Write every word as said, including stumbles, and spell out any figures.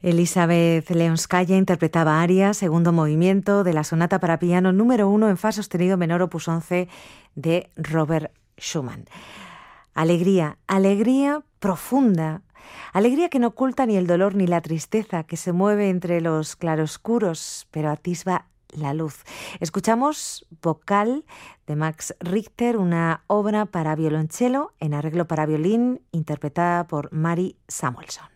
Elizabeth Leonskaya interpretaba Aria, segundo movimiento de la sonata para piano número uno en fa sostenido menor opus once de Robert Schumann. Alegría, alegría profunda, alegría que no oculta ni el dolor ni la tristeza, que se mueve entre los claroscuros, pero atisba la luz. Escuchamos Vocal de Max Richter, una obra para violonchelo en arreglo para violín, interpretada por Mary Samuelson.